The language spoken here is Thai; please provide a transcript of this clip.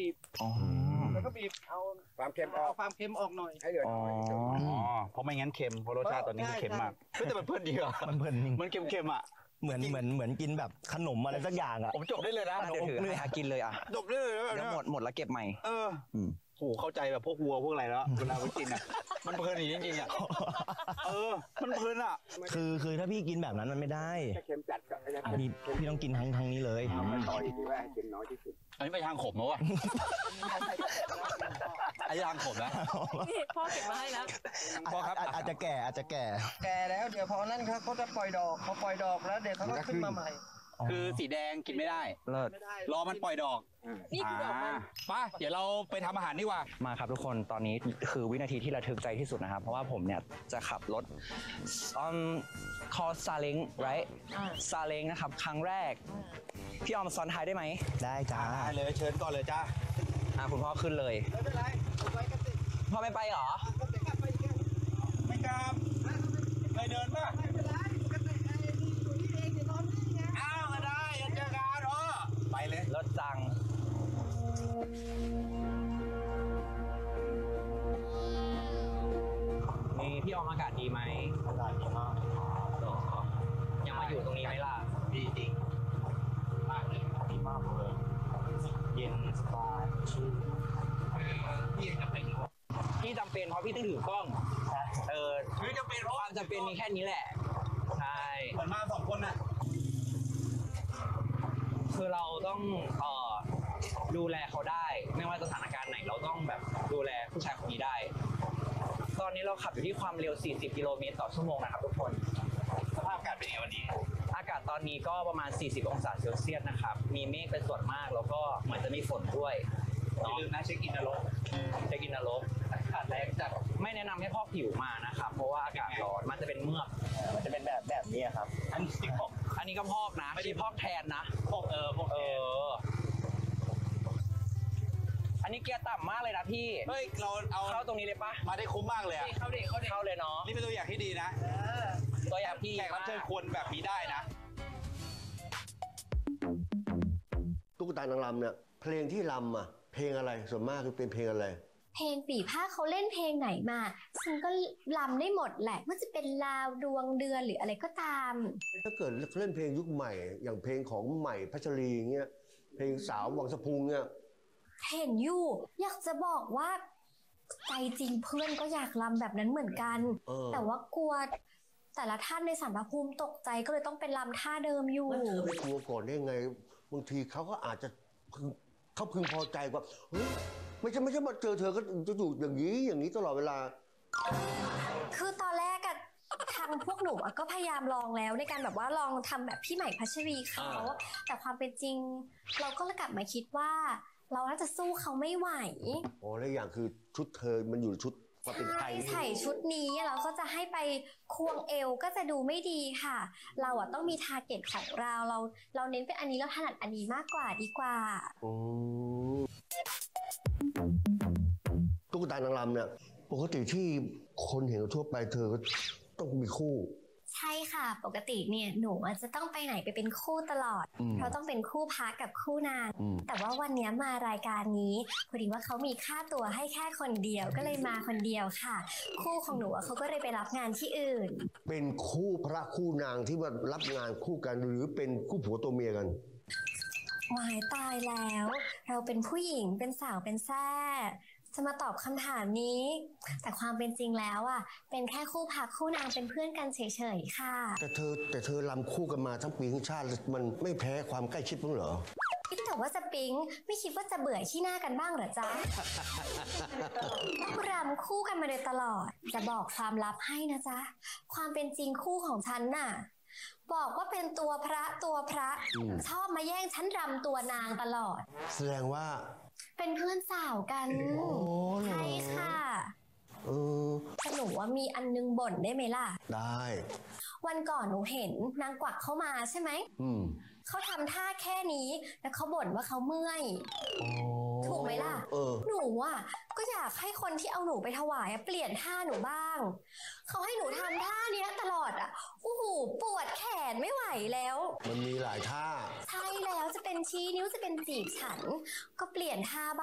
บีบแล้วก็บีบเอาความเค็มออกหน่อยให้เหลือน้อยเพราะไม่งั้นเค็มเพราะรสชาติตอนนี้มันเค็มมากแต่มันเพลินดีอ่ะมันเพลินมันเค็มๆอ่ะเหมือนกินแบบขนมอะไรสักอย่างอ่ะผมจบได้เลยนะเดี๋ยวถือให้กินเลยอ่ะจบได้เลยแล้วหมดแล้วเก็บใหม่โหเข้าใจแบบพวกวัวพวกอะไรแล้วเวลาไปกินอ่ะมันเพลินจริงๆอ่ะมันเพลินอ่ะคือถ้าพี่กินแบบนั้นมันไม่ได้เค็มจัดกับพี่ต้องกินทั้งนี้เลยต่อยที่ว่าให้เค็มน้อยที่สุดอันนี้ไปทางขมมั้วะไอ้ทางขมนะพ่อเก็บมาให้แล้วพ่อครับอาจจะแก่แล้วเดี๋ยวพอนั่นเขาจะปล่อยดอกพอปล่อยดอกแล้วเดี๋ยวเขาก็ขึ้นมาใหม่คือสีแดงกินไม่ได้เลิศรอมันปล่อยดอกนี่คือดอกมันป่ะเดี๋ยวเราไปทำอาหารดีกว่ามาครับทุกคนตอนนี้คือวินาทีที่ระทึกใจที่สุดนะครับเพราะว่าผมเนี่ยจะขับรถcall ซาเล้ง right ซาเล้งนะครับครั้งแรกพี่ออมซ้อนท้ายได้ไหมได้จ้าเลยเชิญก่อนเลยจ้าคุณพ่อขึ้นเลยไม่เป็นไรไปกันสิพ่อไม่ไปเหรอไม่กลับเคยเดินป่ะไม่เป็นไรกันสิไอ้นี่อยู่นี่เองเดี๋ยวนอนนี่ไงอ้าวก็ได้เจอกันไปเลยรถจังนี่พี่ออมอากาศดีไหมอากาศดีมากยังมาอยู่ตรงนี้ไหมล่ะดีจริงมากเลยดีมากเลยเย็นสบายชื่นพี่จะเป็นพี่จำเป็นเพราะพี่ต้องถือกล้องคือจะเป็นเพราะความจำเป็นมีแค่นี้แหละใช่เหมือนมา2 คนน่ะคือเราต้องดูแลเขาได้ไม่ว่าสถานการณ์ไหนเราต้องแบบดูแลผู้ชายคนนี้ได้ตอนนี้เราขับอยู่ที่ความเร็ว40 กิโลเมตรต่อชั่วโมงนะครับทุกคนสภาพอากาศเป็นยังไงวันนี้อากาศตอนนี้ก็ประมาณ40 องศาเซลเซียสนะครับมีเมฆเป็นส่วนมากแล้วก็เหมือนจะมีฝนด้วยอย่าลืมนะเช็คอินนรกอากาศแรงจัดไม่แนะนำให้พอกผิวมานะครับเพราะว่าอากาศร้อนมันจะเป็นเมือกมันจะเป็นแบบนี้ครับอันนี้ก็พอกนะไม่ใช่พอกแทนนะพอกอันนี้เกียร์ต่ำมากเลยนะพี่เฮ้ยเราเอาเข้าตรงนี้เลยปะมาได้คุ้มมากเลยอะเข้าเลยเนาะนี่เป็นตัวอย่างที่ดีนะตัวอย่างพี่แขกรับเชิญควรแบบนี้ได้นะตุ๊กตานางรำเนี่ยเพลงที่รำอ่ะเพลงอะไรส่วนมากคือเป็นเพลงอะไรเพลงปีพาดเขาเล่นเพลงไหนมาฉันก็รำได้หมดแหละไม่ว่าจะเป็นลาวดวงเดือนหรืออะไรก็ตามถ้าเกิดเล่นเพลงยุคใหม่อย่างเพลงของใหม่พัชรีเงี้ยเพลงสาววังสะพุงเนี่ยเห็นอยู่อยากจะบอกว่าใจจริงเพื่อนก็อยากรำแบบนั้นเหมือนกันแต่ว่ากลัวแต่ละท่านในสารพระภูมิตกใจก็เลยต้องเป็นรำท่าเดิมอยู่เธอไปกลัวก่อนได้ไงบางทีเขาก็อาจจะเขาพึงพอใจว่าเฮ้ยไม่ใช่มาเจอเธอก็จะอยู่อย่างนี้ตลอดเวลาคือตอนแรกอะทางพวกหนูก็พยายามลองแล้วในการแบบว่าลองทำแบบพี่ใหม่พัชรีเขาแต่ความเป็นจริงเราก็เลยกลับมาคิดว่าเราน่าจะสู้เขาไม่ไหวอ๋อและอย่างคือชุดเธอมันอยู่ชุดความเป็นไทยใส่ชุดนี้เราก็จะให้ไปควงเอวก็จะดูไม่ดีค่ะเราอะต้องมีทาร์เก็ตของเราเน้นเป็นอันนี้เราถนัดอันนี้มากกว่าดีกว่าตุ๊กตานางรำเนี่ยปกติที่คนเห็นทั่วไปเธอก็ต้องมีคู่ใช่ค่ะปกติเนี่ยหนูอาจจะต้องไปไหนไปเป็นคู่ตลอดเพราะต้องเป็นคู่พระกับคู่นางแต่ว่าวันนี้มารายการนี้พอดีว่าเขามีค่าตัวให้แค่คนเดียวก็เลยมาคนเดียวค่ะคู่ของหนูเขาก็เลยไปรับงานที่อื่นเป็นคู่พระคู่นางที่มารับงานคู่กันหรือเป็นคู่ผัวตัวเมียกันวายตายแล้วเราเป็นผู้หญิงเป็นสาวเป็นแซ่จะมาตอบคำถามนี้แต่ความเป็นจริงแล้วอ่ะเป็นแค่คู่พักคู่นางเป็นเพื่อนกันเฉยๆค่ะแต่เธอรำคู่กันมาทั้งปีทั้งชาติมันไม่แพ้ความใกล้ชิดมั้งเหรอแต่ว่าจะปิ๊งไม่คิดว่าจะเบื่อขี้หน้ากันบ้างเหรอจ๊ะรำคู่กันมาโดยตลอดจะบอกความลับให้นะจ๊ะความเป็นจริงคู่ของฉันน่ะบอกว่าเป็นตัวพระชอบมาแย่งฉันรำตัวนางตลอดแสดงว่าเป็นเพื่อนสาวกันใช่ค่ะแต่หนูว่ามีอันนึงบ่นได้ไหมล่ะได้วันก่อนหนูเห็นนางกวักเข้ามาใช่ไหมเขาทำท่าแค่นี้แล้วเขาบ่นว่าเขาเมื่อยถูกไหมล่ะหนูอ่ะก็อยากให้คนที่เอาหนูไปถวายเปลี่ยนท่าหนูบ้างเขาให้หนูทำท่านี้ตลอดอ่ะโอ้โหปวดแขนไม่ไหวแล้วมันมีหลายท่าใช่แล้วจะเป็นชี้นิ้วจะเป็นจีบฉันก็เปลี่ยนท่า